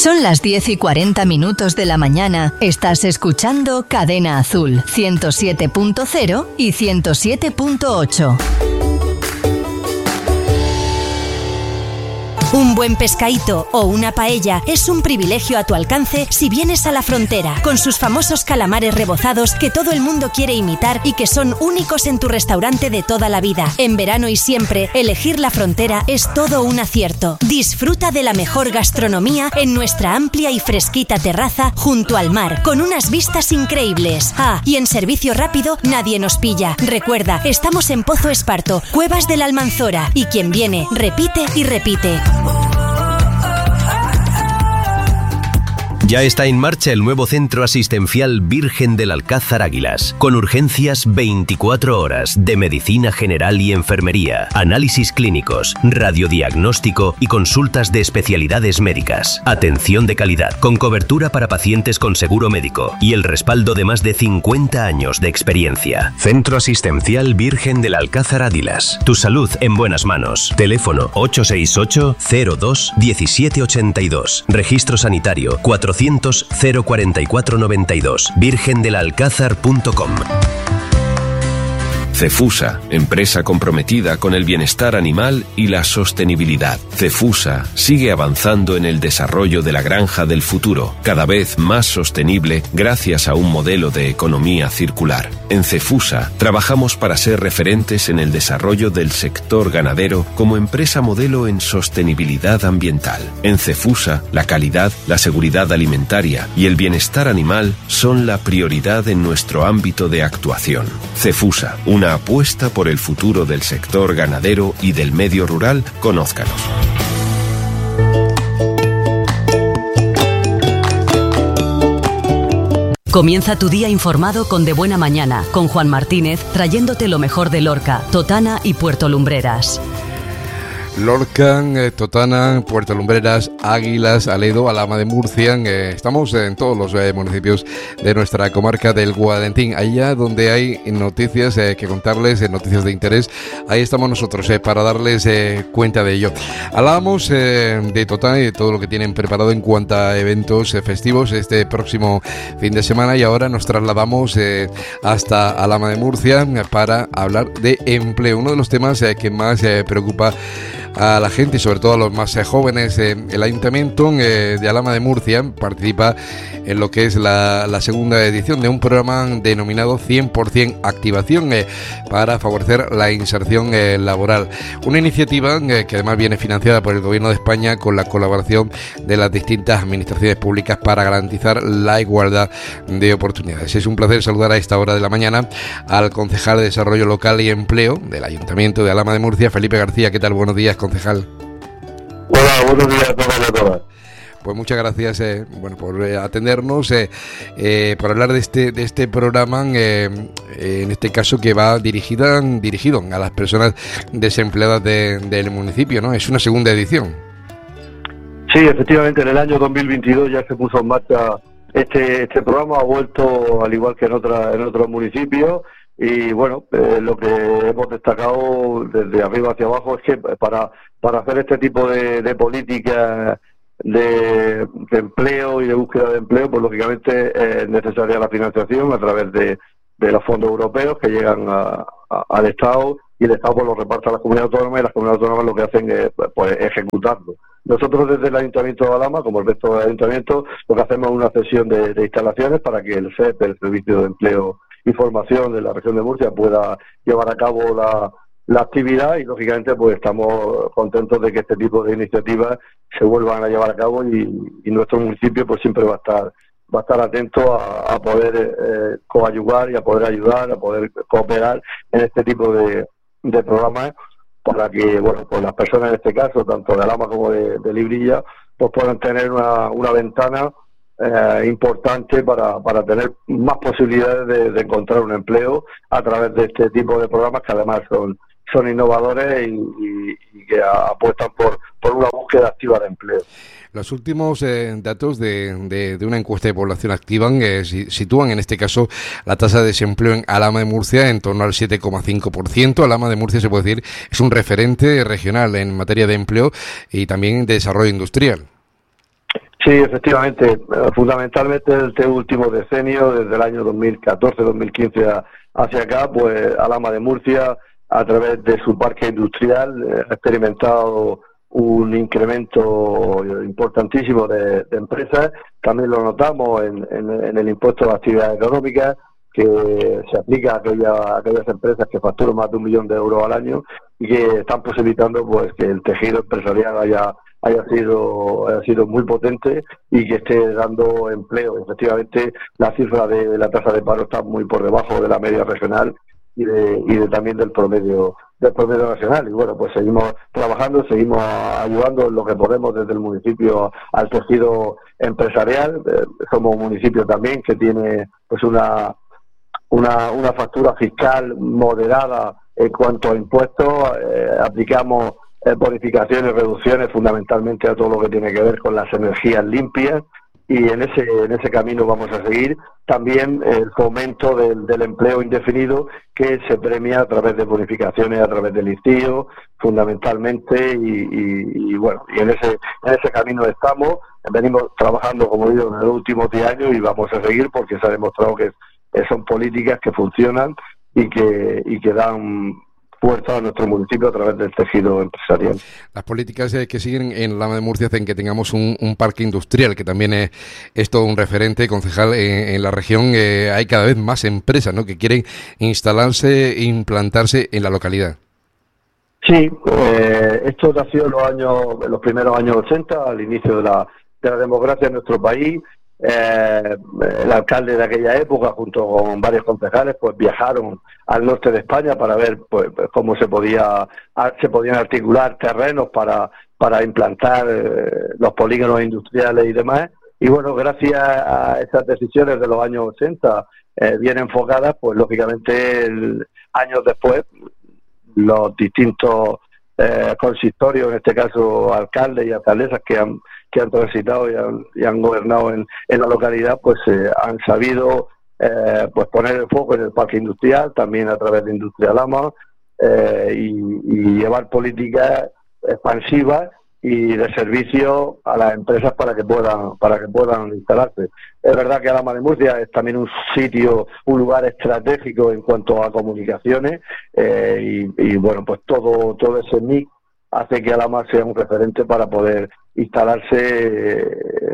Son las 10:40 de la mañana. Estás escuchando Cadena Azul, 107.0 y 107.8. Un buen pescadito o una paella es un privilegio a tu alcance si vienes a La Frontera, con sus famosos calamares rebozados que todo el mundo quiere imitar y que son únicos en tu restaurante de toda la vida. En verano y siempre, elegir La Frontera es todo un acierto. Disfruta de la mejor gastronomía en nuestra amplia y fresquita terraza junto al mar, con unas vistas increíbles. Ah, y en servicio rápido nadie nos pilla. Recuerda, estamos en Pozo Esparto, Cuevas de la Almanzora, y quien viene, repite y repite. Ya está en marcha el nuevo centro asistencial Virgen del Alcázar Águilas, con urgencias 24 horas de medicina general y enfermería, análisis clínicos, radiodiagnóstico y consultas de especialidades médicas. Atención de calidad, con cobertura para pacientes con seguro médico y el respaldo de más de 50 años de experiencia. Centro asistencial Virgen del Alcázar Águilas. Tu salud en buenas manos. Teléfono 868-02-1782. Registro sanitario 400-044-92. virgendelalcázar.com. Cefusa, empresa comprometida con el bienestar animal y la sostenibilidad. Cefusa sigue avanzando en el desarrollo de la granja del futuro, cada vez más sostenible gracias a un modelo de economía circular. En Cefusa trabajamos para ser referentes en el desarrollo del sector ganadero como empresa modelo en sostenibilidad ambiental. En Cefusa, la calidad, la seguridad alimentaria y el bienestar animal son la prioridad en nuestro ámbito de actuación. Cefusa, una apuesta por el futuro del sector ganadero y del medio rural. Conózcanos. Comienza tu día informado con De Buena Mañana, con Juan Martínez, trayéndote lo mejor de Lorca, Totana y Puerto Lumbreras. Lorca, Totana, Puerto Lumbreras, Águilas, Aledo, Alhama de Murcia. Estamos en todos los municipios de nuestra comarca del Guadentín. Allá donde hay noticias que contarles, noticias de interés, ahí estamos nosotros para darles cuenta de ello. Hablábamos de Totana y de todo lo que tienen preparado en cuanto a eventos festivos este próximo fin de semana, y ahora nos trasladamos hasta Alhama de Murcia para hablar de empleo, uno de los temas que más preocupa a la gente y sobre todo a los más jóvenes. El Ayuntamiento de Alhama de Murcia participa en lo que es la segunda edición de un programa denominado 100% Activación para favorecer la inserción laboral. Una iniciativa que además viene financiada por el Gobierno de España con la colaboración de las distintas administraciones públicas para garantizar la igualdad de oportunidades. Es un placer saludar a esta hora de la mañana al concejal de Desarrollo Local y Empleo del Ayuntamiento de Alhama de Murcia, Felipe García. ¿Qué tal? Buenos días, concejal. Hola, buenos días a todos y a todas. Pues muchas gracias por atendernos, por hablar de este programa, en este caso que va dirigido a las personas desempleadas del municipio, ¿no? Es una segunda edición. Sí, efectivamente, en el año 2022 ya se puso en marcha este programa, ha vuelto al igual que en otros municipios. Y bueno, lo que hemos destacado desde arriba hacia abajo es que para hacer este tipo de políticas de empleo y de búsqueda de empleo, pues lógicamente es necesaria la financiación a través de los fondos europeos que llegan al Estado, y el Estado pues lo reparte a las comunidades autónomas, y las comunidades autónomas lo que hacen es pues ejecutarlo. Nosotros desde el Ayuntamiento de Alhama, como el resto de ayuntamientos, lo que hacemos es una cesión de instalaciones para que el SEP, el Servicio de Empleo y Formación de la región de Murcia, pueda llevar a cabo la actividad, y lógicamente pues estamos contentos de que este tipo de iniciativas se vuelvan a llevar a cabo, y nuestro municipio pues siempre va a estar atento a poder coadyuvar y a poder ayudar, a poder cooperar en este tipo de programas, para que bueno, pues las personas en este caso, tanto de Alhama como de Librilla, pues puedan tener una ventana importante para tener más posibilidades de encontrar un empleo a través de este tipo de programas, que además son innovadores y que apuestan por una búsqueda activa de empleo. Los últimos datos de una encuesta de población activa sitúan en este caso la tasa de desempleo en Alhama de Murcia en torno al 7,5%. Alhama de Murcia, se puede decir, es un referente regional en materia de empleo y también de desarrollo industrial. Sí, efectivamente. Fundamentalmente este último decenio, desde el año 2014-2015 hacia acá, pues Alhama de Murcia, a través de su parque industrial, ha experimentado un incremento importantísimo de empresas. También lo notamos en el impuesto de actividades económicas, que se aplica a aquellas empresas que facturan más de 1 millón de euros al año y que están posibilitando pues que el tejido empresarial haya sido muy potente y que esté dando empleo. Efectivamente, la cifra de la tasa de paro está muy por debajo de la media regional y también del promedio nacional. Y bueno, pues seguimos trabajando, seguimos ayudando en lo que podemos desde el municipio al tejido empresarial. Somos un municipio también que tiene pues una factura fiscal moderada en cuanto a impuestos. Aplicamos bonificaciones, reducciones fundamentalmente a todo lo que tiene que ver con las energías limpias, y en ese camino vamos a seguir. También el fomento del empleo indefinido, que se premia a través de bonificaciones, a través del ICIO fundamentalmente, y bueno, y en ese camino estamos. Venimos trabajando, como digo, en los últimos 10 años y vamos a seguir, porque se ha demostrado que son políticas que funcionan y que dan fuerza a nuestro municipio a través del tejido empresarial. Las políticas que siguen en Alhama de Murcia hacen que tengamos un parque industrial, que también es todo un referente, concejal. En la región hay cada vez más empresas, ¿no?, que quieren instalarse e implantarse en la localidad. Sí, esto nació en los primeros años 80, al inicio de la democracia en nuestro país. El alcalde de aquella época, junto con varios concejales, pues viajaron al norte de España para ver pues cómo se podían articular terrenos para implantar los polígonos industriales y demás. Y bueno, gracias a esas decisiones de los años 80 bien enfocadas, pues lógicamente años después los distintos consistorios, en este caso alcaldes y alcaldesas que han transitado y han gobernado en la localidad, pues han sabido pues poner el foco en el parque industrial, también a través de Industria Alhama, y llevar políticas expansivas y de servicio a las empresas para que puedan instalarse. Es verdad que Alhama de Murcia es también un lugar estratégico en cuanto a comunicaciones, y bueno, pues todo ese mix hace que Alhama sea un referente para poder instalarse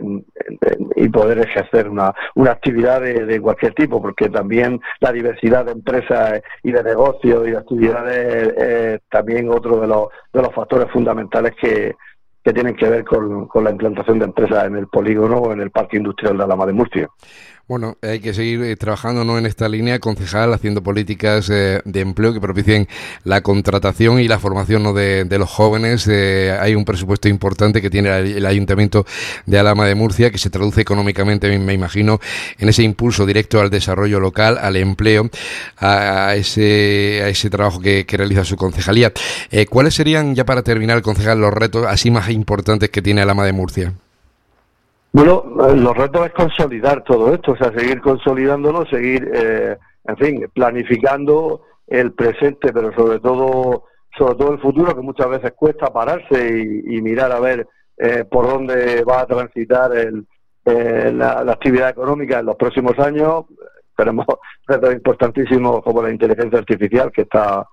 y poder ejercer una actividad de cualquier tipo, porque también la diversidad de empresas y de negocios y de actividades es también otro de los factores fundamentales que tienen que ver con la implantación de empresas en el polígono o en el parque industrial de Alhama de Murcia. Bueno, hay que seguir trabajando, ¿no?, en esta línea, concejal, haciendo políticas de empleo que propicien la contratación y la formación, ¿no?, de los jóvenes. Hay un presupuesto importante que tiene el Ayuntamiento de Alhama de Murcia, que se traduce económicamente, me imagino, en ese impulso directo al desarrollo local, al empleo, a ese trabajo que realiza su concejalía. ¿Cuáles serían, ya para terminar, concejal, los retos así más importantes que tiene Alhama de Murcia? Bueno, los retos es consolidar todo esto, o sea, seguir consolidándolo, seguir, planificando el presente, pero sobre todo el futuro, que muchas veces cuesta pararse y mirar a ver por dónde va a transitar la actividad económica en los próximos años. Tenemos retos importantísimos como la inteligencia artificial, que está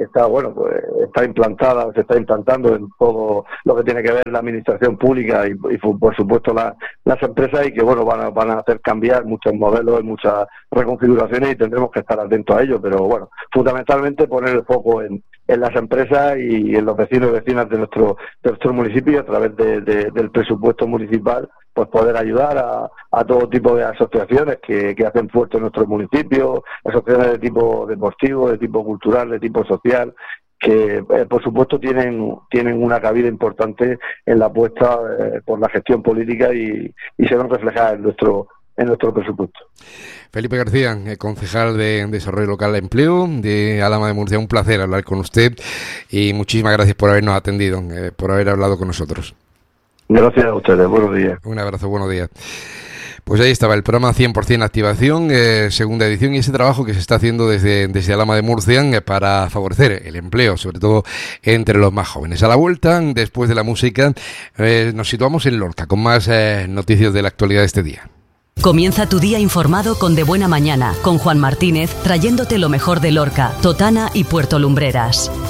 implantada, se está implantando en todo lo que tiene que ver la administración pública y por supuesto las empresas, y que bueno van a hacer cambiar muchos modelos y muchas reconfiguraciones, y tendremos que estar atentos a ello. Pero bueno, fundamentalmente poner el foco en las empresas y en los vecinos y vecinas de nuestro municipio, a través del presupuesto municipal, pues poder ayudar a todo tipo de asociaciones que hacen fuerte nuestro municipio, asociaciones de tipo deportivo, de tipo cultural, de tipo social, que por supuesto tienen una cabida importante en la apuesta por la gestión política y se ven reflejadas en nuestro presupuesto. Felipe García, concejal de Desarrollo Local y Empleo de Alhama de Murcia, un placer hablar con usted y muchísimas gracias por habernos atendido, por haber hablado con nosotros. Gracias a ustedes, buenos días. Un abrazo, buenos días. Pues ahí estaba el programa 100% Activación, segunda edición, y ese trabajo que se está haciendo desde Alhama de Murcia para favorecer el empleo, sobre todo entre los más jóvenes. A la vuelta, después de la música, nos situamos en Lorca con más noticias de la actualidad de este día. Comienza tu día informado con De Buena Mañana, con Juan Martínez, trayéndote lo mejor de Lorca, Totana y Puerto Lumbreras.